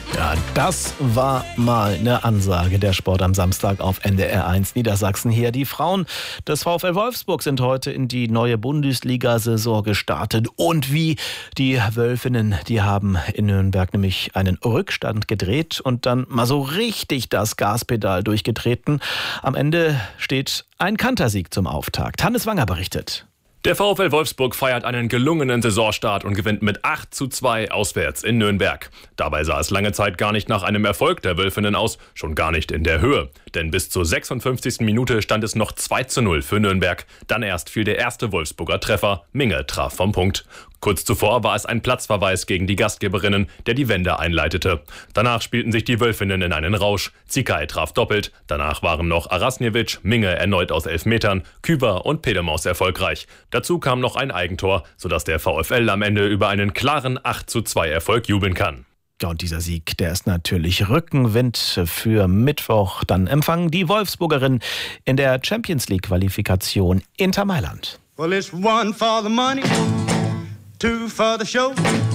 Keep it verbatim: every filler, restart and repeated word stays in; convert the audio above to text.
Ja, das war mal eine Ansage. Der Sport am Samstag auf N D R eins Niedersachsen hier. Die Frauen des VfL Wolfsburg sind heute in die neue Bundesliga-Saison gestartet. Und wie die Wölfinnen, die haben in Nürnberg nämlich einen Rückstand gedreht und dann mal so richtig das Gaspedal durchgetreten. Am Ende steht ein Kantersieg zum Auftakt. Hannes Wanger berichtet. Der VfL Wolfsburg feiert einen gelungenen Saisonstart und gewinnt mit acht zu zwei auswärts in Nürnberg. Dabei sah es lange Zeit gar nicht nach einem Erfolg der Wölfinnen aus, schon gar nicht in der Höhe. Denn bis zur sechsundfünfzigsten Minute stand es noch zwei zu null für Nürnberg. Dann erst fiel der erste Wolfsburger Treffer. Minge traf vom Punkt. Kurz zuvor war es ein Platzverweis gegen die Gastgeberinnen, der die Wende einleitete. Danach spielten sich die Wölfinnen in einen Rausch. Zikai traf doppelt. Danach waren noch Arasnjevic, Minge erneut aus Elfmetern, Küber und Pedemaus erfolgreich. Dazu kam noch ein Eigentor, sodass der VfL am Ende über einen klaren acht zu zwei Erfolg jubeln kann. Ja, und dieser Sieg, der ist natürlich Rückenwind für Mittwoch. Dann empfangen die Wolfsburgerinnen in der Champions-League-Qualifikation Inter Mailand. Well, it's one for the money, two for the show.